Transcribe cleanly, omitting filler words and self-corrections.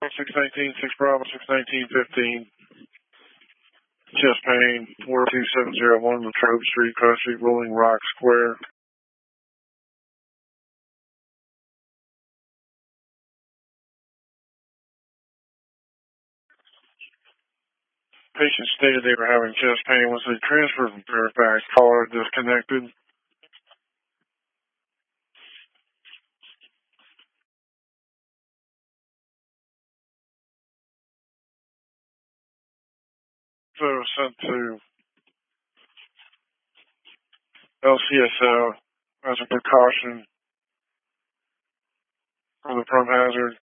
619, 6 Bravo, 619, 15. Chest pain, 42701 Latrobe Street, Cross Street, Rolling Rock Square. Patient stated they were having chest pain. Was they transferred from Fairfax? Caller disconnected. So it was sent to LCSO as a precaution for the prone hazard.